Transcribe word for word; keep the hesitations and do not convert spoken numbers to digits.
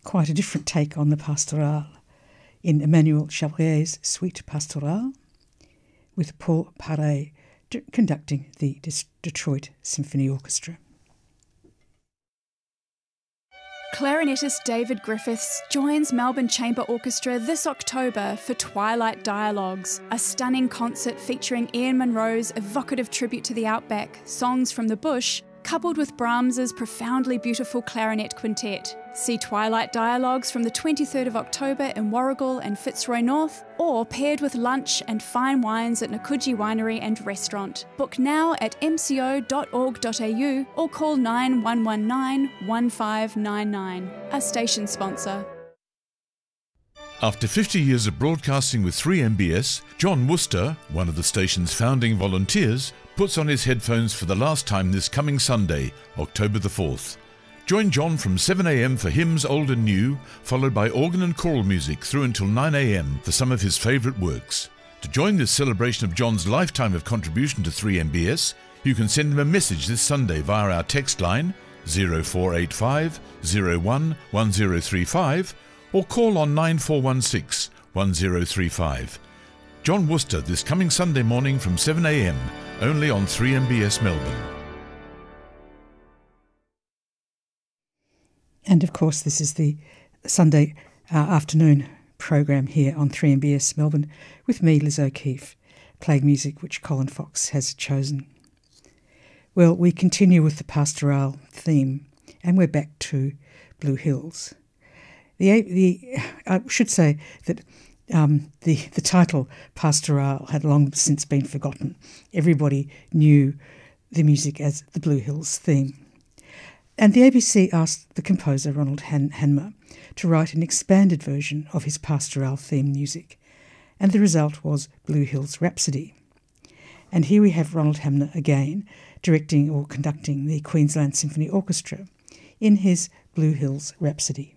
quite a different take on the Pastorale in Emmanuel Chabrier's Suite Pastorale, with Paul Paré d- conducting the Des- Detroit Symphony Orchestra. Clarinetist David Griffiths joins Melbourne Chamber Orchestra this October for Twilight Dialogues, a stunning concert featuring Ian Munro's evocative tribute to the outback, Songs from the Bush, coupled with Brahms's profoundly beautiful clarinet quintet. See Twilight Dialogues from the twenty-third of October in Warragul and Fitzroy North, or paired with lunch and fine wines at Nakuji Winery and Restaurant. Book now at m c o dot org dot a u or call nine one one nine, one five nine nine. A station sponsor. After fifty years of broadcasting with three M B S, John Worcester, one of the station's founding volunteers, puts on his headphones for the last time this coming Sunday, October the fourth. Join John from seven a m for hymns old and new, followed by organ and choral music through until nine a m for some of his favourite works. To join this celebration of John's lifetime of contribution to three M B S, you can send him a message this Sunday via our text line zero four eight five, zero one, one zero three five or call on nine four one six, one zero three five. John Worcester this coming Sunday morning from seven a m, only on three M B S Melbourne. And of course, this is the Sunday uh, afternoon program here on three M B S Melbourne with me, Liz O'Keefe, playing music which Colin Fox has chosen. Well, we continue with the pastoral theme, and we're back to Blue Hills. The the I should say that um, the the title Pastoral had long since been forgotten. Everybody knew the music as the Blue Hills theme. And the A B C asked the composer Ronald Han- Hanmer to write an expanded version of his pastoral theme music, and the result was Blue Hills Rhapsody. And here we have Ronald Hanmer again, directing or conducting the Queensland Symphony Orchestra in his Blue Hills Rhapsody.